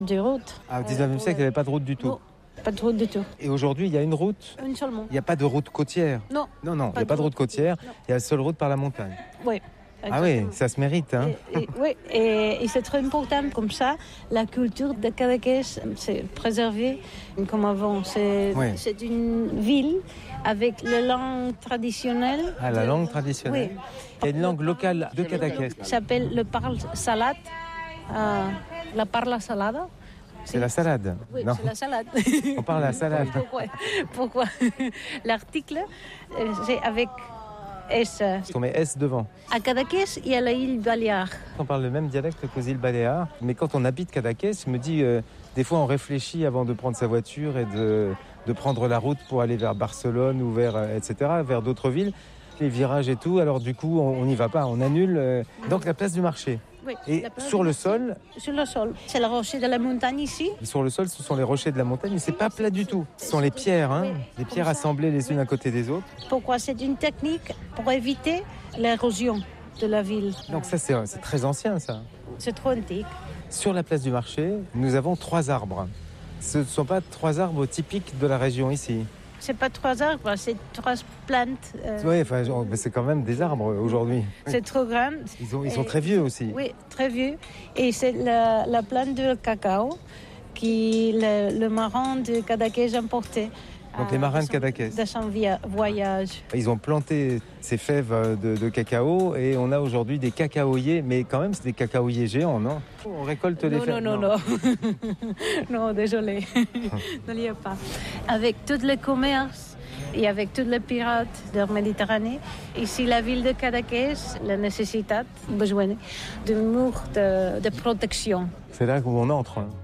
Des routes. Au 19e siècle, il n'y avait pas de route du tout. Non, pas de route du tout. Et aujourd'hui, il y a une route. Une seulement. Il n'y a pas de route côtière. Non. Non, il n'y a pas de route côtière. Non. Il y a la seule route par la montagne. Oui. Ah oui, ça se mérite. Hein. Oui, et c'est très important. Comme ça, la culture de Cadaqués, c'est préservé comme avant. C'est une ville avec la langue traditionnelle. Ah, la langue traditionnelle. Oui. Il y a une langue locale de Cadaqués. Ça s'appelle le parle salade. La parla salada. C'est la salade. Oui, non. c'est la salade. On parle la salade. Pourquoi l'article, c'est avec S. On met S devant. À Cadaqués, il y a l'île Balear. On parle le même dialecte qu'aux îles Baléares. Mais quand on habite Cadaqués, je me dis, des fois on réfléchit avant de prendre sa voiture et de prendre la route pour aller vers Barcelone ou vers, etc., vers d'autres villes. Les virages et tout, alors du coup on n'y va pas, on annule. Donc la place du marché. Oui, et sur le sol. Sur le sol. C'est le rocher de la montagne ici. Sur le sol, ce sont les rochers de la montagne, mais c'est pas plat du tout. Ce sont les pierres, hein, les pierres assemblées les unes à côté des autres. Pourquoi? C'est une technique pour éviter l'érosion de la ville. Donc ça, c'est très ancien, ça. C'est trop antique. Sur la place du marché, nous avons 3 arbres. Ce ne sont pas 3 arbres typiques de la région ici. C'est pas 3 arbres, c'est 3 plantes. Oui, enfin, c'est quand même des arbres aujourd'hui. C'est trop grand. Ils sont très vieux aussi. Oui, très vieux. Et c'est la plante de cacao qui le marin de Cadaqués emportait. Donc les marins de Cadaqués. De son voyage. Ils ont planté ces fèves de cacao et on a aujourd'hui des cacaoyers, mais quand même c'est des cacaoyers géants, non? On récolte les fèves. Non. Non, désolé. Ne l'y a pas. Avec tout le commerce et avec tous les pirates de la Méditerranée, ici la ville de Cadaqués, la nécessité, besoin de murs de protection. C'est là où on entre. Hein.